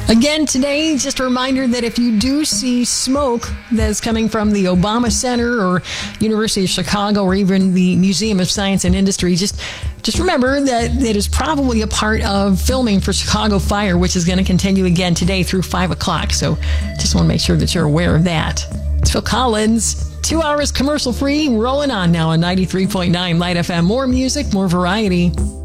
Again, today, just a reminder that if you do see smoke that's coming from the Obama Center or University of Chicago or even the Museum of Science and Industry, just remember that it is probably a part of filming for Chicago Fire, which is going to continue again today through 5 o'clock. So just want to make sure that you're aware of that. It's Phil Collins. 2 hours commercial free, rolling on now on 93.9 Light FM. More music, more variety.